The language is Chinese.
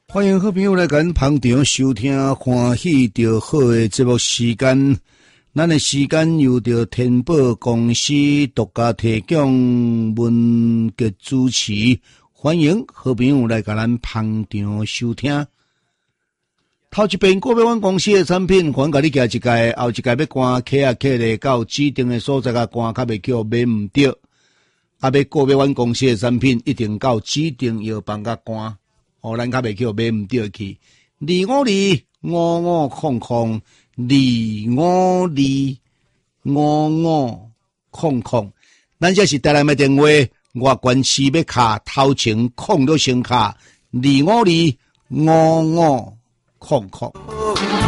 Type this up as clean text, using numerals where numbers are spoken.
欢迎好朋友来跟捧场收听欢喜就好的节目时间，咱的时间由着天宝公司独家提供文节主持，欢迎好朋友来跟咱捧场收听。头一遍个别阮公司的产品，还甲你寄一届，后一届要赶客啊客咧到指定的所在甲赶，较袂叫买毋着。啊，要个别阮公司的产品，一定到指定药房甲赶。咱较袂叫买毋着去，2525500，咱这是台南的电话，外关市要卡头前空了先卡2525500。